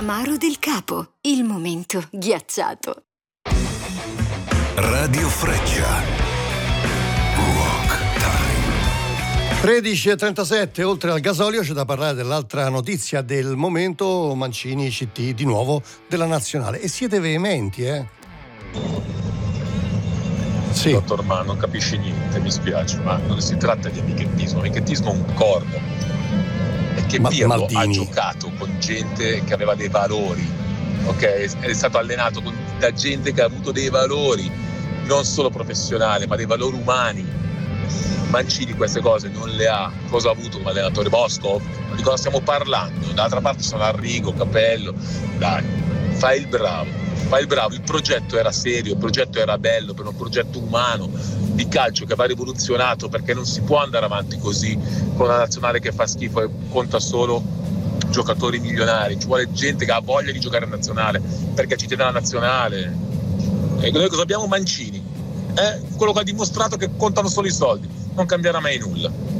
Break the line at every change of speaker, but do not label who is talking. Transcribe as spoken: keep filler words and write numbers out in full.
L'amaro del capo, il momento ghiacciato.
Radio Freccia.
tredici e trentasette, oltre al gasolio c'è da parlare dell'altra notizia del momento, Mancini C T di nuovo della Nazionale. E siete veementi, eh? Sì.
Dottor Ma, non capisci niente, mi spiace, ma non si tratta di amichettismo, amichettismo è un corno. E che
Ma-
Pirlo
Maldini.
ha giocato con gente che aveva dei valori, ok? È stato allenato con, da gente che ha avuto dei valori, non solo professionali, ma dei valori umani. Mancini queste cose non le ha. Cosa ha avuto come allenatore? Bosco? Ma di cosa stiamo parlando? Dall'altra parte sono Arrigo, Capello. Dai, fai il bravo, fai il bravo. Il progetto era serio, il progetto era bello, per un progetto umano di calcio che va rivoluzionato, perché non si può andare avanti così con una nazionale che fa schifo e conta solo giocatori milionari. Ci vuole gente che ha voglia di giocare in nazionale, perché ci tiene la nazionale. E noi cosa abbiamo? Mancini, eh? Quello che ha dimostrato che contano solo i soldi. Non cambierà mai nulla.